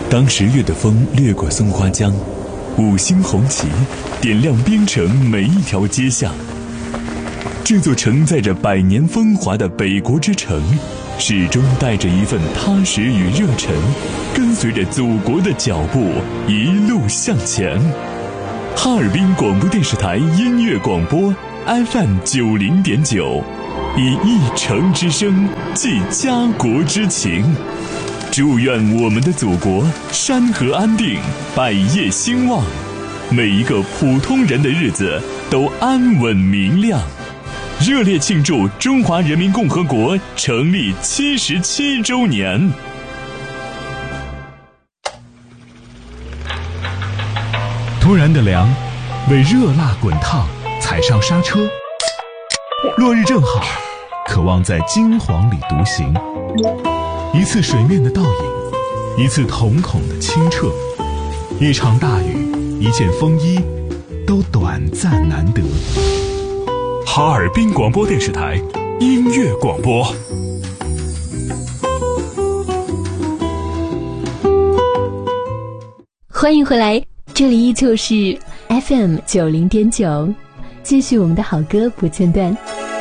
当10月的风掠过松花江，五星红旗点亮边城每一条街巷。这座承载着100年风华的北国之城，始终带着一份踏实与热忱，跟随着祖国的脚步一路向前。哈尔滨广播电视台音乐广播 FM 90.9，以一城之声寄家国之情。祝愿我们的祖国山河安定，百业兴旺，每一个普通人的日子都安稳明亮。热烈庆祝中华人民共和国成立77周年。 突然的凉，为热辣滚烫踩上刹车。落日正好，渴望在金黄里独行。一次水面的倒影，一次瞳孔的清澈，一场大雨，一件风衣，都短暂难得。 哈尔滨广播电视台音乐广播。 欢迎回来，这里依旧是 FM 90.9，继续我们的好歌不间断。